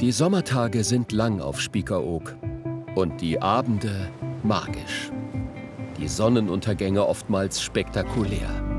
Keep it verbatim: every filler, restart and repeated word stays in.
Die Sommertage sind lang auf Spiekeroog und die Abende magisch. Die Sonnenuntergänge oftmals spektakulär.